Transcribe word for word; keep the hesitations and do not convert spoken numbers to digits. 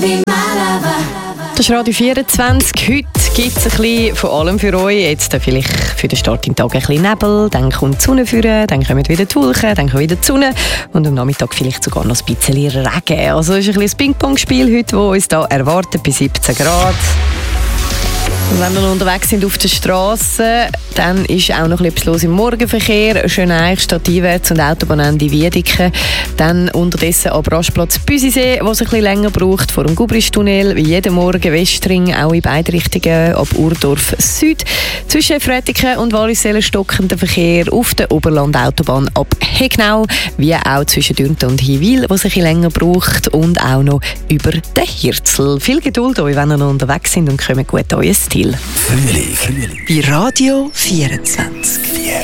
Das ist Radio vierundzwanzig. Heute gibt es ein bisschen von allem für euch. Jetzt vielleicht für den Start in den Tag ein bisschen Nebel, dann kommt die Sonne führen, dann kommen wieder die Wolken, dann kommt wieder die Sonne und am Nachmittag vielleicht sogar noch ein bisschen Regen. Also es ist ein bisschen ein Ping-Pong-Spiel heute, das uns hier erwartet bei siebzehn Grad. Und wenn wir unterwegs sind auf der Straße, dann ist auch noch etwas los im Morgenverkehr. Schöneich statt einwärts und Autobahnende Wiedeke. Dann unterdessen am Rastplatz Büsisee, wo es ein bisschen länger braucht, vor dem Gubristunnel, wie jeden Morgen Westring, auch in beide Richtungen ab Urdorf Süd. Zwischen Frätiken und Wallisellen stockender Verkehr auf der Oberlandautobahn ab Hegnau, wie auch zwischen Dürnten und Hinwil, wo es ein bisschen länger braucht, und auch noch über den Hirzel. Viel Geduld euch, wenn ihr noch unterwegs sind, und kommt gut an euer Ziel. Frühling. Bei Radio vierundzwanzig.